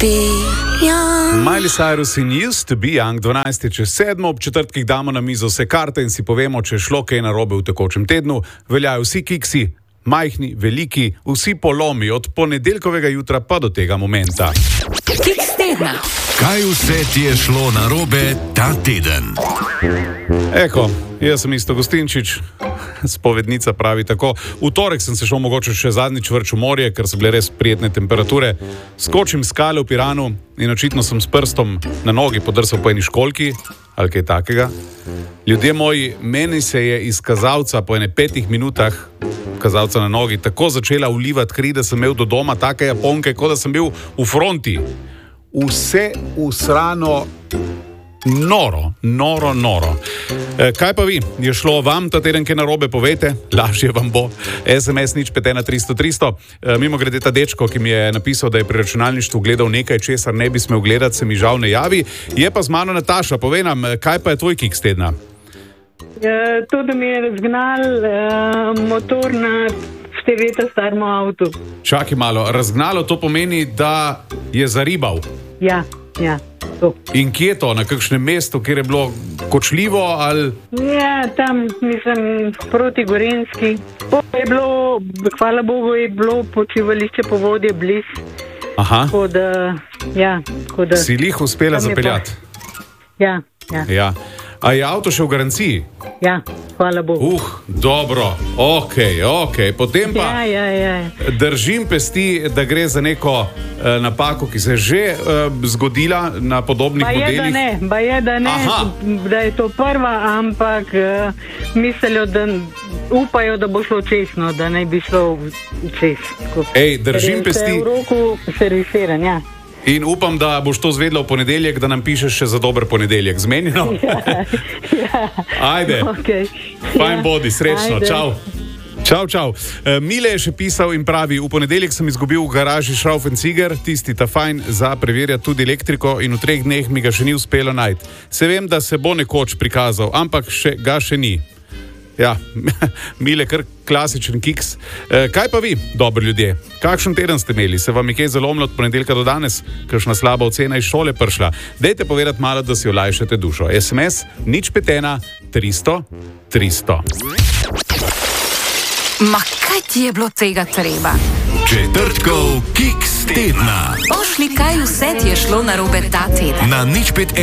be young. Miley Cyrus in Used to be young, 12:07, ob četrtkih damo na mizo vse karte in si povemo, če je šlo kaj narobe v tekočem tednu. Veljajo vsi kiksi, majhni, veliki, vsi polomi, od ponedeljkovega jutra pa do tega momenta. Kiks tedna. Kaj vse ti je šlo narobe ta teden? Eko, jaz sem Isto Gostinčič, spovednica pravi tako. V torek sem se šel mogoče še zadnjič vrč v morje, ker so bile res prijetne temperature. Skočim skale v Piranu in očitno sem s prstom na nogi podrsal po eni školjki, ali kaj takega. Ljudje moji, meni se je iz kazalca po ene 5 minutah kazalca na nogi tako začela ulivati kri, da sem imel do doma take japonke, kot da sem bil v fronti. Vse usrano, noro. Kaj pa vi? Je šlo vam ta teden kaj narobe, povejte, lažje vam bo. SMS 051300. Mimo grede ta dečko, ki mi je napisal, da je pri računalništvu gledal nekaj, česar ne bi smel gledati, se mi žal ne javi. Je pa z mano Nataša, povej nam, kaj pa je tvoj kiks tedna? To, da mi je razgnal motor na 4 leta staremu avtu. Čakaj malo, razgnalo to pomeni, da je zaribal? Ja, to. In kje je to? Na kakšnem mestu, kjer je bilo kočljivo ali? Ja, tam, mislim, proti Gorenjski. Je bilo, hvala Bogu, je bilo počivališče po vodi bliz. Aha. Tako da... Si lih uspela zapeljati? Ja. A je avto še v garanciji? Ja, hvala Bogu. Dobro, okej. Potem pa Ja. držim pesti, da gre za neko napako, ki se je že zgodila na podobnih modelih. Da ne, Aha. da je to prva, ampak mislijo, da upajo, da bo šlo čestno, da ne bi šlo čez. Držim pesti. Vse v roku servisiran, ja. In upam, da boš to zvedla v ponedeljek, da nam pišeš še za dober ponedeljek. Zmenjeno? Ja. Ajde. Okay. Fajn bodi, srečno. Ajde. Čau. Mile je še pisal in pravi, v ponedeljek sem izgubil v garaži Schraufenziger, tisti ta fajn za preverjati tudi elektriko in v 3 dneh mi ga še ni uspelo najti. Se vem, da se bo nekoč prikazal, ampak ga še ni. Ja, Mile, kar klasičen kiks. Kaj pa vi, dobri ljudje? Kakšen teden ste imeli? Se vam je kaj zalomilo od ponedeljka do danes? Kakšna slaba ocena iz šole prišla? Dajte povedati malo, da si olajšate dušo. SMS 0513 300 300. Ma kaj ti je bilo tega treba? Četrtkov kiks tedna. Pošli, kaj vse ti je šlo narobe ta teden. Na 0513